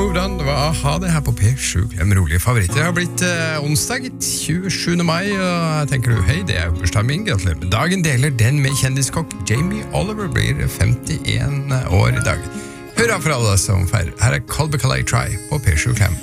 Hvordan det var ha det her på P7 Klem rolige favoritter. Det har blitt onsdag 27. mai, og tenker du, hei, det jo bursdagen min, gratulerer med dagen. Deler den med kjendiskokk Jamie Oliver, blir 51 år i dag. Hurra for alle som feirer. Her Colby Calais Try på P7 Klem.